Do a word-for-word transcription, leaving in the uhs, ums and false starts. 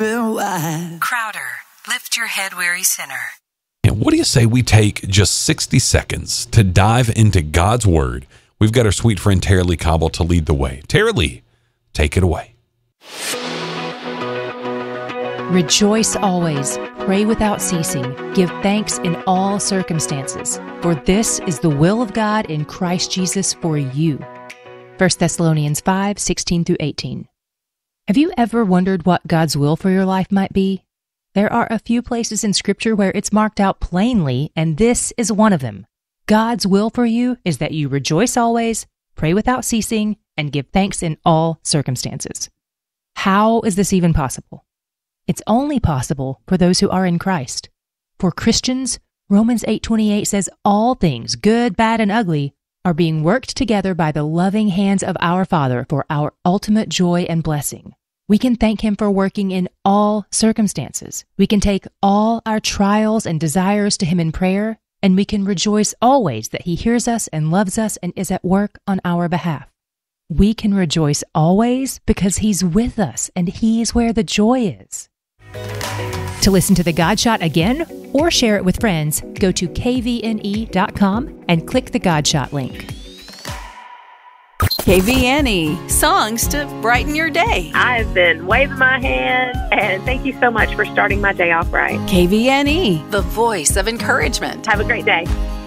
Crowder, lift your head, weary sinner. And what do you say we take just sixty seconds to dive into God's Word? We've got our sweet friend Tara Lee Cobble to lead the way. Tara Lee, take it away. Rejoice always, pray without ceasing, give thanks in all circumstances, for this is the will of God in Christ Jesus for you. First Thessalonians five, sixteen through eighteen. Have you ever wondered what God's will for your life might be? There are a few places in Scripture where it's marked out plainly, and this is one of them. God's will for you is that you rejoice always, pray without ceasing, and give thanks in all circumstances. How is this even possible? It's only possible for those who are in Christ. For Christians, Romans eight twenty-eight says all things, good, bad, and ugly, are being worked together by the loving hands of our Father for our ultimate joy and blessing. We can thank Him for working in all circumstances. We can take all our trials and desires to Him in prayer, and we can rejoice always that He hears us and loves us and is at work on our behalf. We can rejoice always because He's with us, and He's where the joy is. To listen to the God Shot again or share it with friends, go to k v n e dot com and click the God Shot link. K V N E, songs to brighten your day. I've been waving my hand, and thank you so much for starting my day off right. K V N E, the voice of encouragement. Have a great day.